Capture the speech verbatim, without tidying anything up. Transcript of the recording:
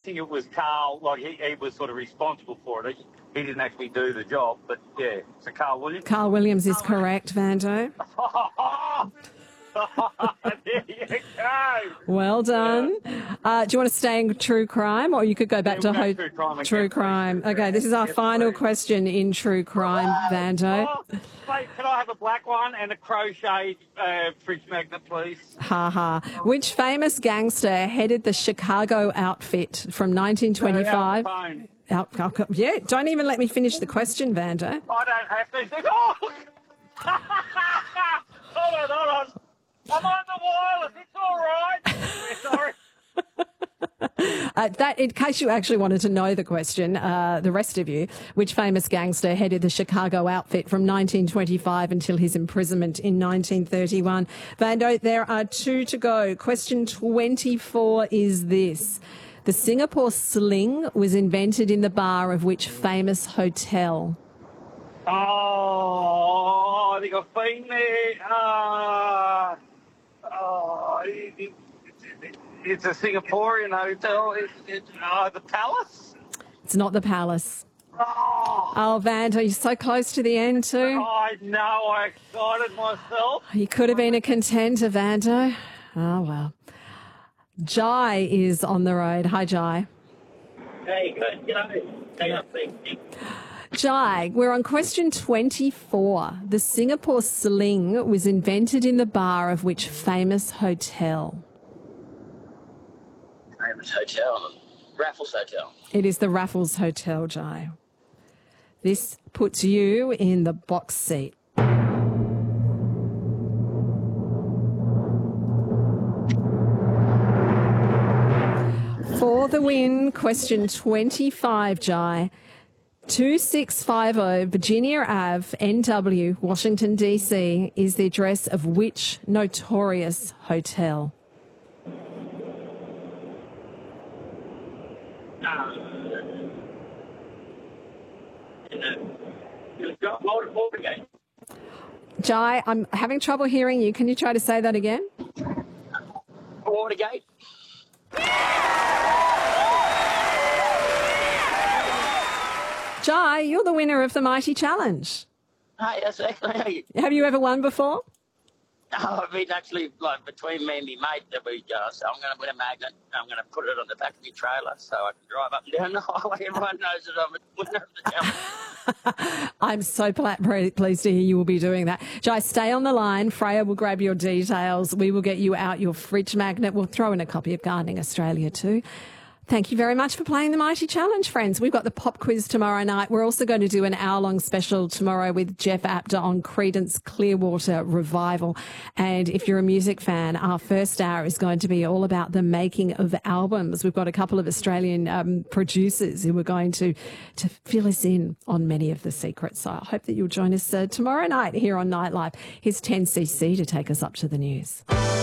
think it was Carl, like he, he was sort of responsible for it. He, he didn't actually do the job, but yeah, so Carl Williams. Carl Williams is correct, Vando. There you go. Well done. Uh, do you want to stay in true crime, or you could go back Yeah, to we'll ho- go true crime again, true please. crime? Okay, this is our Yes, final please. question in true crime, Vando. Oh, mate, can I have a black one and a crochet uh, fridge magnet, please? Ha ha. Which famous gangster headed the Chicago outfit from nineteen twenty-five? Uh, Al Capone. Al- Al Cap- yeah, don't even let me finish the question, Vando. I don't have to. Oh! Hold on, hold on. I'm on the wireless. It's all right. Yeah, sorry. Uh, that, in case you actually wanted to know the question, uh, the rest of you, which famous gangster headed the Chicago outfit from nineteen twenty-five until his imprisonment in nineteen thirty-one? Vando, there are two to go. Question twenty-four is this. The Singapore sling was invented in the bar of which famous hotel? Oh, I think I've been there. Uh, oh, it, it, it, it's a Singaporean hotel. It's it, uh, the Palace. It's not the Palace. Oh, Oh, Vando, you're so close to the end too. I know. I excited myself. You could have been a contender, Vando. Oh, well. Jai is on the road. Hi, Jai. Hey, good. You know, hang on, please. Jai, we're on question twenty-four. The Singapore sling was invented in the bar of which famous hotel? Famous hotel. Raffles Hotel. It is the Raffles Hotel, Jai. This puts you in the box seat. For the win, question twenty-five, Jai. two six five zero Virginia Avenue, N W, Washington, D C is the address of which notorious hotel? Uh, you've got Water- Watergate. Jai, I'm having trouble hearing you. Can you try to say that again? Watergate. Jai, you're the winner of the Mighty Challenge. Hey, that's actually. Have you ever won before? Oh, I've been actually like between me and my mate that we uh, so I'm going to win a magnet. I'm going to put it on the back of my trailer so I can drive up and down the highway. Everyone knows that I'm a winner of the challenge. I'm so pla- pre- pleased to hear you will be doing that. Jai, stay on the line. Freya will grab your details. We will get you out your fridge magnet. We'll throw in a copy of Gardening Australia too. Thank you very much for playing the Mighty Challenge, friends. We've got the pop quiz tomorrow night. We're also going to do an hour-long special tomorrow with Jeff Apter on Creedence Clearwater Revival. And if you're a music fan, our first hour is going to be all about the making of albums. We've got a couple of Australian um, producers who are going to, to fill us in on many of the secrets. So I hope that you'll join us uh, tomorrow night here on Nightlife. Here's ten C C to take us up to the news.